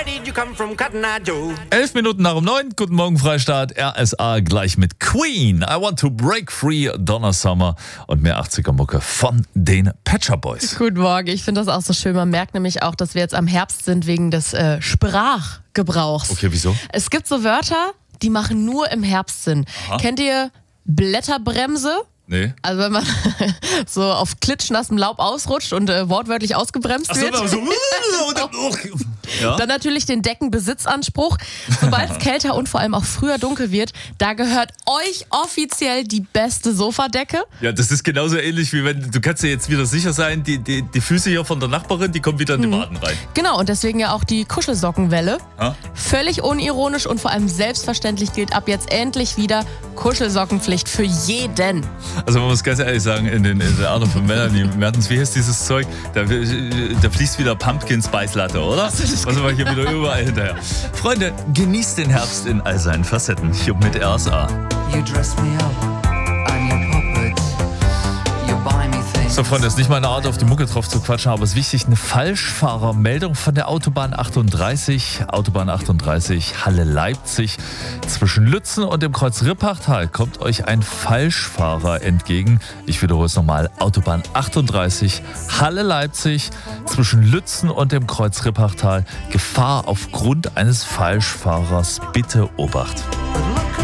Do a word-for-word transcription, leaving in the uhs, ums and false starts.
did you come from, Cotton Eye Joe? Elf Minuten nach um neun. Guten Morgen, Freistaat. R S A gleich mit Queen. I want to break free. Donna Summer und mehr achtziger-Mucke von den Pet Shop Boys. Guten Morgen. Ich finde das auch so schön. Man merkt nämlich auch, dass wir jetzt am Herbst sind wegen des äh, Sprachgebrauchs. Okay, wieso? Es gibt so Wörter, die machen nur im Herbst Sinn. Aha. Kennt ihr Blätterbremse? Nee. Also wenn man so auf klitschnassem Laub ausrutscht und äh, wortwörtlich ausgebremst Ach so, wird. aber so. Ja? Dann natürlich den Deckenbesitzanspruch. Sobald es kälter und vor allem auch früher dunkel wird, da gehört euch offiziell die beste Sofadecke. Ja, das ist genauso ähnlich wie wenn, du kannst dir jetzt wieder sicher sein, die, die, die Füße hier von der Nachbarin, die kommen wieder in die Waden rein. Genau, und deswegen ja auch die Kuschelsockenwelle. Ha? Völlig unironisch und vor allem selbstverständlich gilt ab jetzt endlich wieder Kuschelsockenpflicht für jeden. Also man muss ganz ehrlich sagen, in, den, in der Art von Melanie Mertens, wie heißt dieses Zeug? Da, da fließt wieder Pumpkin Spice Latte, oder? Was wir hier wieder überall hinterher. Freunde, genießt den Herbst in all seinen Facetten. Hier mit R S A. You dress me up, I'm your puppet. You buy me things. So, Freunde, ist nicht meine Art, auf die Mucke drauf zu quatschen, aber es ist wichtig, eine Falschfahrermeldung von der Autobahn achtunddreißig. Autobahn achtunddreißig, Halle-Leipzig. Zwischen Lützen und dem Kreuz Rippachtal kommt euch ein Falschfahrer entgegen. Ich wiederhole es nochmal. Autobahn achtunddreißig, Halle-Leipzig. Zwischen Lützen und dem Kreuz Rippachtal. Gefahr aufgrund eines Falschfahrers. Bitte Obacht. Look